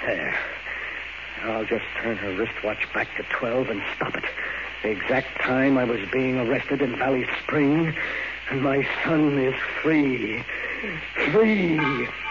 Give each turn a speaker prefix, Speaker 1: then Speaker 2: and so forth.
Speaker 1: There. I'll just turn her wristwatch back to 12 and stop it. The exact time I was being arrested in Valley Spring, and my son is free. Free!